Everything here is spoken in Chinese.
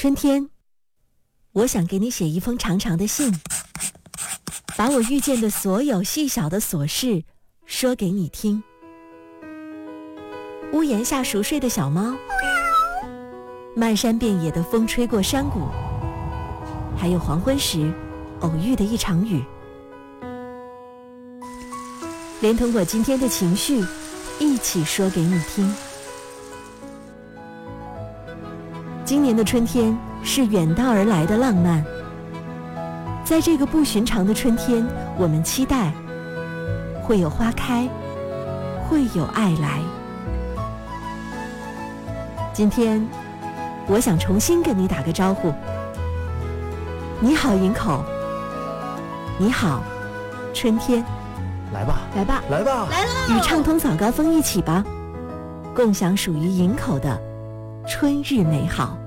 春天，我想给你写一封长长的信，把我遇见的所有细小的琐事说给你听。屋檐下熟睡的小猫，漫山遍野的风吹过山谷，还有黄昏时偶遇的一场雨，连同我今天的情绪一起说给你听。今年的春天是远道而来的浪漫，在这个不寻常的春天，我们期待会有花开，会有爱来。今天我想重新跟你打个招呼，你好营口，你好春天。 来吧来吧来吧， 来了！ 与畅通早高峰一起吧，共享属于营口的春日美好。